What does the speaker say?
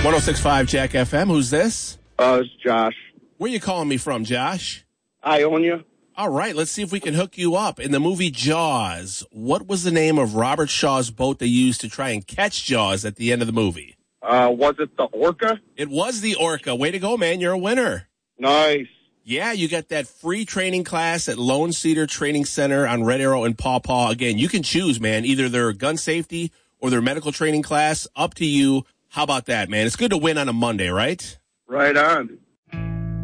106.5 Jack FM. Who's this? It's Josh. Where you calling me from, Josh? Ionia. All right, let's see if we can hook you up. In the movie Jaws, what was the name of Robert Shaw's boat they used to try and catch Jaws at the end of the movie? Was it the Orca? It was the Orca. Way to go, man. You're a winner. Nice. Yeah, you got that free training class at Lone Cedar Training Center on Red Arrow and Paw Paw. Again, you can choose, man, either their gun safety or their medical training class. Up to you. How about that, man? It's good to win on a Monday, right? Right on.